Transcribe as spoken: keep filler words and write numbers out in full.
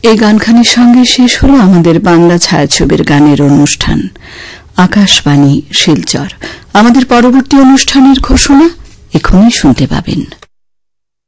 এই গানখানির সঙ্গে শেষ হল আমাদের বাংলা ছায়াছবির গানের অনুষ্ঠান আকাশবাণী শিলচর। আমাদের পরবর্তী অনুষ্ঠানের ঘোষণা এখনই শুনতে পাবেন।